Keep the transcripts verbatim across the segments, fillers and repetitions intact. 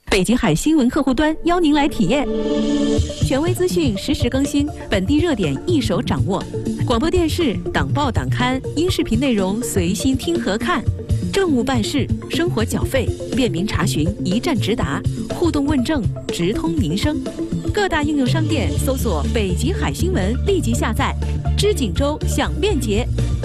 北极海新闻客户端邀您来体验，权威资讯实时更新，本地热点一手掌握。广播电视、党报党刊、音视频内容随心听和看，政务办事、生活缴费便民查询一站直达，互动问政直通民生。各大应用商店搜索“北极海新闻”，立即下载。知锦州享便捷。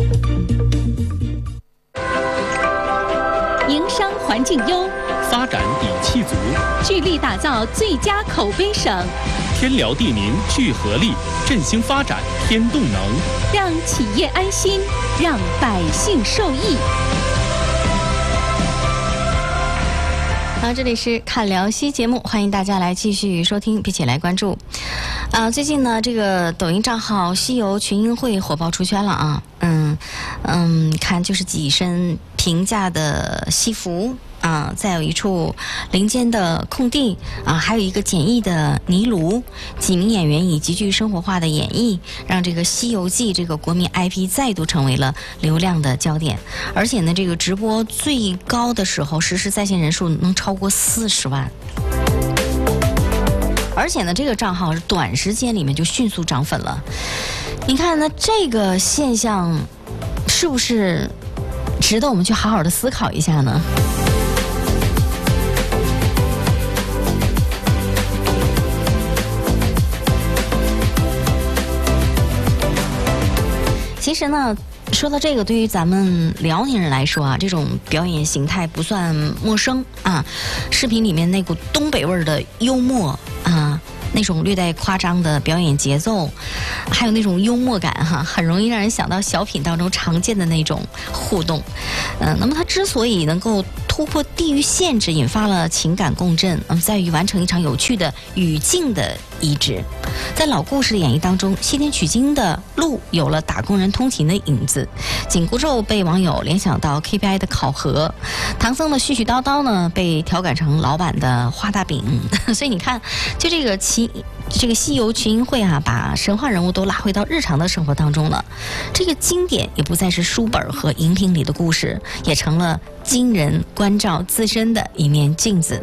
营商环境优， 发展底气足， 聚力打造最佳口碑省。 天辽地宁聚合力，振兴发展添动能， 让企业安心，让百姓受益。好，这里是看辽西节目，欢迎大家来继续收听，并且来关注。啊，最近呢，这个抖音账号西游群英会火爆出圈了啊，嗯嗯，看就是几身平价的西服。啊，再有一处林间的空地啊，还有一个简易的泥炉，几名演员以极具生活化的演绎，让这个《西游记》这个国民 I P 再度成为了流量的焦点。而且呢，这个直播最高的时候，实时在线人数能超过四十万。而且呢，这个账号短时间里面就迅速涨粉了。你看呢，这个现象是不是值得我们去好好的思考一下呢？其实呢，说到这个，对于咱们辽宁人来说啊，这种表演形态不算陌生啊。视频里面那股东北味儿的幽默啊，那种略带夸张的表演节奏，还有那种幽默感哈、啊，很容易让人想到小品当中常见的那种互动。嗯、呃，那么它之所以能够突破地域限制，引发了情感共振，嗯，在于完成一场有趣的语境的移植。在老故事的演绎当中，西天取经的路有了打工人通勤的影子，紧箍咒被网友联想到 K P I 的考核，唐僧的絮絮叨叨呢被调侃成老板的画大饼。所以你看，就这个奇这个西游群英会啊，把神话人物都拉回到日常的生活当中了。这个经典也不再是书本和荧屏里的故事，也成了今人关照自身的一面镜子。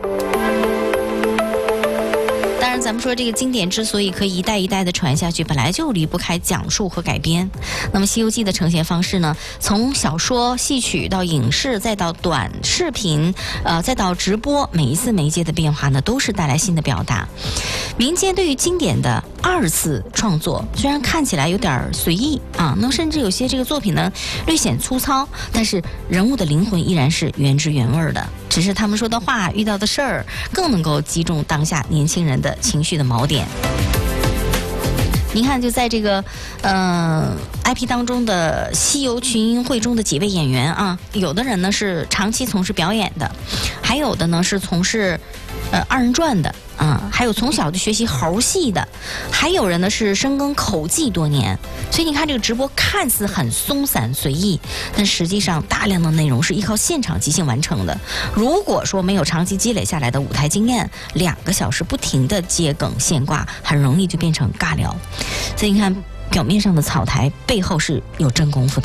当然，咱们说这个经典之所以可以一代一代的传下去，本来就离不开讲述和改编。那么《西游记》的呈现方式呢，从小说、戏曲到影视，再到短视频，呃，再到直播，每一次媒介的变化呢，都是带来新的表达。民间对于经典的二次创作，虽然看起来有点随意啊，那甚至有些这个作品呢略显粗糙，但是人物的灵魂依然是原汁原味的。只是他们说的话、遇到的事儿，更能够击中当下年轻人的情绪的锚点。您看，就在这个呃 I P 当中的西游群英会中的几位演员啊，有的人呢是长期从事表演的，还有的呢是从事呃二人转的啊，还有从小就学习猴戏的，还有人呢是深耕口技多年。所以你看，这个直播看似很松散随意，但实际上大量的内容是依靠现场即兴完成的。如果说没有长期积累下来的舞台经验，两个小时不停的接梗现挂，很容易就变成尬聊。所以你看，表面上的草台背后是有真功夫的。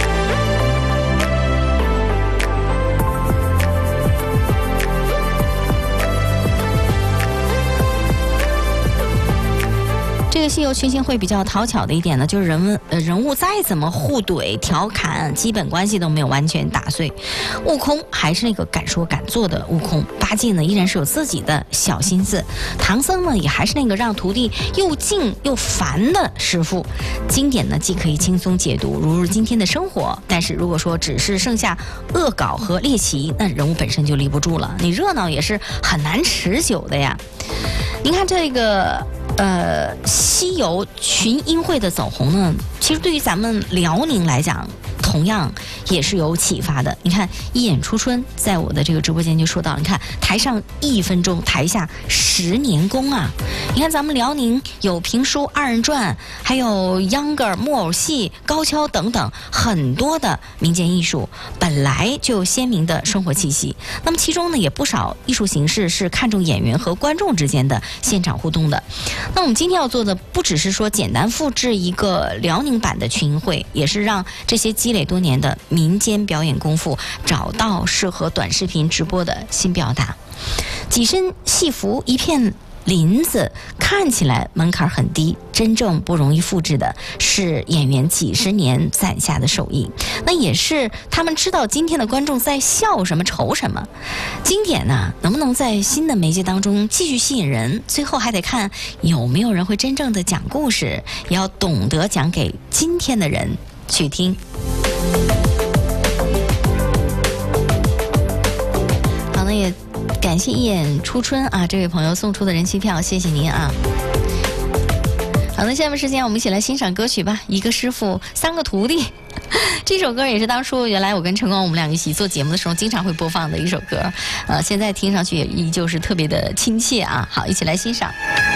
这个西游群星会比较讨巧的一点呢，就是人物呃人物再怎么互怼调侃，基本关系都没有完全打碎。悟空还是那个敢说敢做的悟空，八戒呢依然是有自己的小心思，唐僧呢也还是那个让徒弟又敬又烦的师傅。经典呢既可以轻松解读，如入今天的生活，但是如果说只是剩下恶搞和猎奇，那人物本身就立不住了，你热闹也是很难持久的呀。您看这个呃，西游群英会的走红呢，其实对于咱们辽宁来讲，同样也是有启发的。你看，一眼初春在我的这个直播间就说到，你看台上一分钟，台下十年功啊！你看咱们辽宁有评书、二人转，还有秧歌、木偶戏、高跷等等很多的民间艺术，本来就有鲜明的生活气息。那么其中呢，也不少艺术形式是看重演员和观众之间的现场互动的。那我们今天要做的，不只是说简单复制一个辽宁版的群英会，也是让这些积累累多年的民间表演功夫，找到适合短视频直播的新表达。几身戏服，一片林子，看起来门槛很低，真正不容易复制的是演员几十年攒下的手艺，那也是他们知道今天的观众在笑什么愁什么。经典呢，能不能在新的媒介当中继续吸引人，最后还得看有没有人会真正的讲故事，也要懂得讲给今天的人去听。好，那也感谢一眼初春啊，这位朋友送出的人气票，谢谢您啊。好，那下面时间我们一起来欣赏歌曲吧。一个师傅，三个徒弟，这首歌也是当初原来我跟陈光我们两个一起做节目的时候经常会播放的一首歌，呃，现在听上去也依旧是特别的亲切啊。好，一起来欣赏。